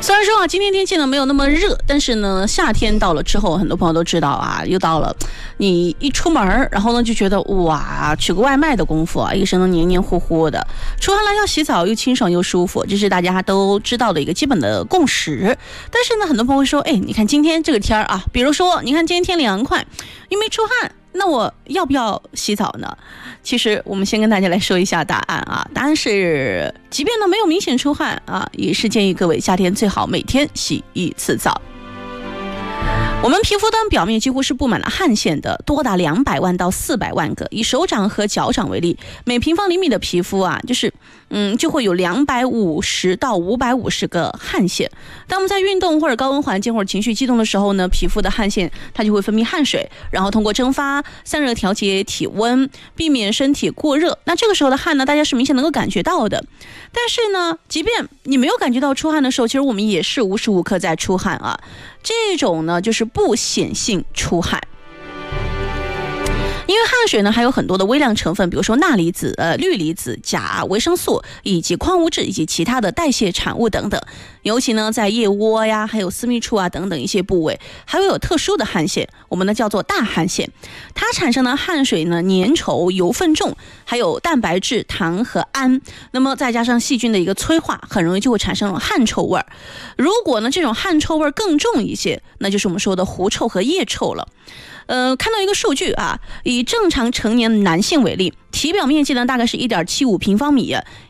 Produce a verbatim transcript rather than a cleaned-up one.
虽然说啊，今天天气呢没有那么热，但是呢，夏天到了之后，很多朋友都知道啊，又到了你一出门，然后呢就觉得哇，取个外卖的功夫啊，一身都黏黏糊糊的，出汗了要洗澡，又清爽又舒服，这是大家都知道的一个基本的共识。但是呢，很多朋友会说，哎，你看今天这个天啊，比如说，你看今天天凉快，又没出汗，那我要不要洗澡呢？其实我们先跟大家来说一下答案啊，答案是，即便呢没有明显出汗啊，也是建议各位夏天最好每天洗一次澡。我们皮肤端表面几乎是布满了汗腺的，多达两百万到四百万个。以手掌和脚掌为例，每平方厘米的皮肤啊，就是嗯，就会有两百五十到五百五十个汗腺。当我们在运动或者高温环境或者情绪激动的时候呢，皮肤的汗腺它就会分泌汗水，然后通过蒸发、散热调节体温，避免身体过热。那这个时候的汗呢，大家是明显能够感觉到的。但是呢，即便你没有感觉到出汗的时候，其实我们也是无时无刻在出汗啊。这种呢，就是不显性出汗。因为汗水呢还有很多的微量成分，比如说钠离子、呃氯离子、钾、维生素以及矿物质以及其他的代谢产物等等。尤其呢在腋窝呀、还有私密处啊等等一些部位，还会有特殊的汗腺，我们呢叫做大汗腺。它产生的汗水呢粘稠、油分重，还有蛋白质、糖和氨。那么再加上细菌的一个催化，很容易就会产生汗臭味儿。如果呢这种汗臭味更重一些，那就是我们说的狐臭和腋臭了。呃，看到一个数据啊，以正常成年男性为例，体表面积呢大概是 一点七五平方米，